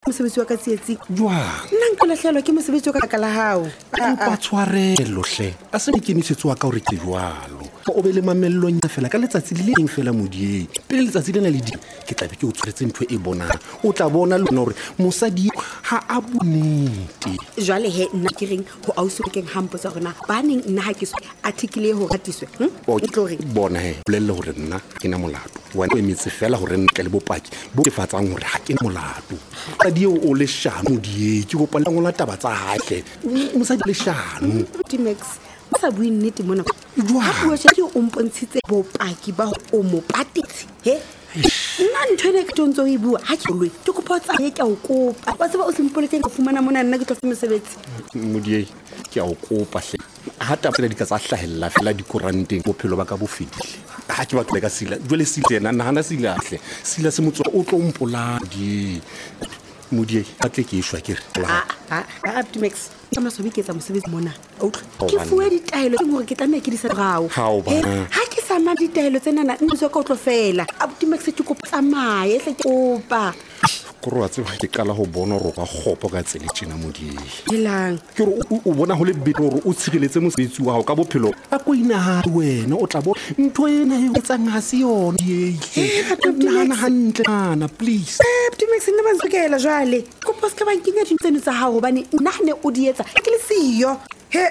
mosebetsi wa ka tsietsi jwang nna nka lahlehelwa ke mosebetsi wa ka la hao kopa tshwarelo hle a se maikemisetso wa ka hore ke jwalo o be le mamellong ya fela ka letsatsi le leng fela modieng pele letsatsi lena le di ke tla be ke o tshwaretse ntho e bonang o tla bona le hore mosadi ha a bonete jwale he nna ke reng ho ausi keng hampo tsa rona ba neng nna ha ke so article e ho ratiswe bona he bolelle hore nna ke na molato wena o emetse fela hore ntle le bopaki bo ke fatsang hore ha ke na molato tadi o le shano die ke gopa le ngola taba tsa hahle mosadi le shano Max sa bui nnete mona ha bua tjhe o mpontshitse bopaki ba o mo patetse he nna ntho ene ke tontso e bua ha ke lwe ke kopa tsa ke a o kopa ba tseba o sempoletseng go fumana mona nna ke tlo fumana mosebetsi modie ke a o kopa hle ha tapela di ka tsa hlahella fela dikoranteng bophelo ba ka bo fedile ha ke ba ka sila jwale sile nna hana sila hle sila se motso o tlo mpoladi modie a tle ke ishwa ke re Max ka mna sobi ke tsa mosebetsi mona ke fuwe ditaelo ke hore ke tlameha ke di sa rao ha ke sa ma ditaelo tsena nna ntse ka o tlo fela Max ke kopa tsamaye hle ke kopa koro wa tseba ke kala ho bona hore ka gopo ka tsele tjena modie helang ke re o bona ho le bit hore o tshireletse mosebetsi wa hao ka bophelo a ko ina wena o tla bo ntho ena e etsang ha se yona nahana hantle ana please Max nna ba ntsukela jwale kopa ska ba nkenya dintseno tsa hao hobane nna ne o di etsa ke le siyo he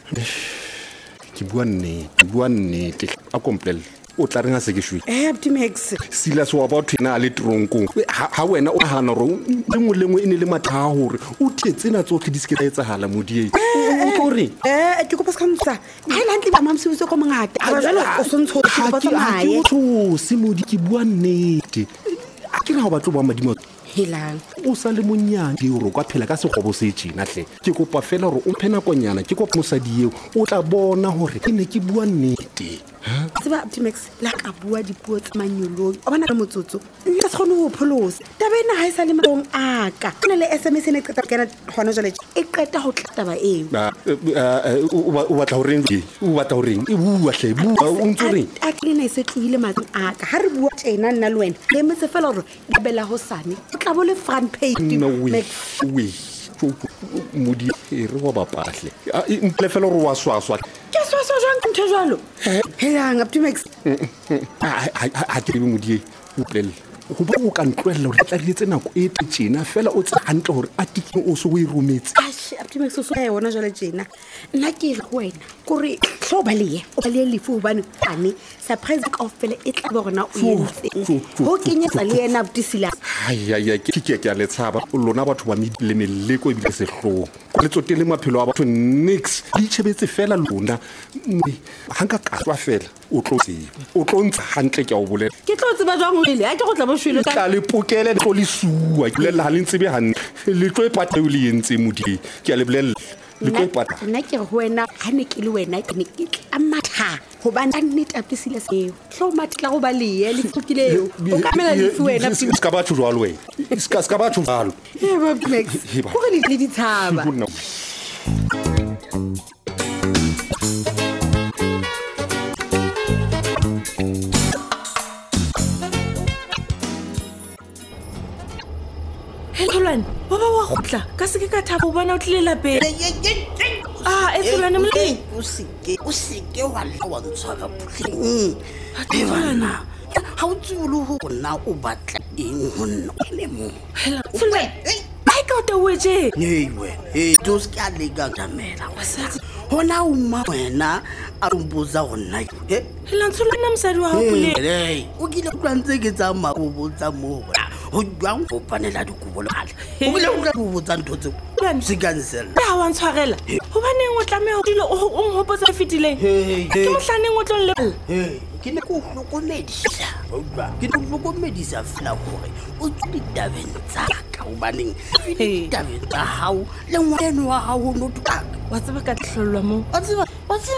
ke bua nnete a komplele o tla renga se ke shwe Max sila so wa ba thina le tronko ha wena o hana ro lengwe ene le matha hore o thetsena tsohle di se ke etsa hala modie o re ke kopa ska ntsa ha la ntli ba mamsebetso ko mongata jwale o sontsho ke ba tsamaye o se modi ke bua nnete a ke na ba tlo ba madimo helang o sa le monyane hore ka phela ka segobo se tjena hle ke kopa fela hore o mphena konyana ke kopa mosadi eo o tla bona hore ke ne ke bua nnete tseba Max la ka bua dipuo tsa manyolong o bana ka motsotso nna se khone ho pholosa tabena ha isa le matong aka nna le SMS ne qeta kana hona jale e qeta ho tlataba eo o batla hore o batla hore e bua hle bua o ntsore a tlile se tlohile matong aka ha re bua tjena nna le wena le metse fela hore di bela ho sane o tla bo le front page Max modi re wa bapahle mple fela hore wa swaswa ke swaswa jwang ntho jwalo helang Max ha ke be modi o plele go ba o ka ntloella hore tla riletse nako e tjena fela o tsa hantle hore a tikeng o so o e rometse Max so ya wona jwale tjena nna ke re wena kore tlo ba le lefu hobane ane surprise ka ofela e tla ba rona o yentse ho kenyetsa le yena Butisila ke a le tshaba lona batho ba le meleko e bile sehloho le tsotele maphelo a batho nix di tshebetse fela lona hanka ka tswa fela o tlo ntsa hantle ke a o bolela ke tlo tseba jwang ile ha ke go tla bo shwele ka le pokele le tlo le suwa ke le ha le ntse be hantle le tlo e pata o le yentse modi ke a le bolela le tlo e pata nna ke re ho wena ha ne ke le wena ke ne ke amatha ho ba nna nnete Butisila seo tlo matla go ba le le fukile o ka mela le wena ska ba tshwa jwalo wena ska ba tshwa jwalo Max go re le di tshaba Baba wa khutla ka se ke ka thabo bona o tlile lapeng Etholwane mole o seke wa ntshwara putleng bana ha o tsolo ho nna o batla eng ho nna le mo hela ai ka o tawetse we dos ka le ga jamela hona uma wena a mboza go nna hela Etholwane msadi wa hapule o kile o tlantse ke tsa makobo tsa mo ho jwang go panela dikubolo gale o bile o tla go tsa ntho tse se cancel ba wa ntshwarela hobaneng o tlameha dilo o nghopotsa fitileng ke mohlaneng o tlo le ke ne go hlokomedisa fela hore o tsudi tabeng tsa ka hobaneng tabeng tsa hao le ngweno wa hao no tukaka wa tseba ka tlhollwa mo wa tseba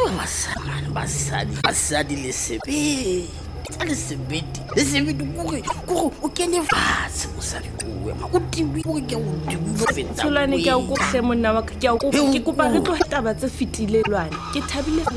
basadi le sebe le sebete kore o kene fatshe mosadi o ema o tiwi o ke o tiwi Etholwane ke a o kohle monna wa ka ke a o kopa ke kopa re tlo taba tse fitilelwane ke thabile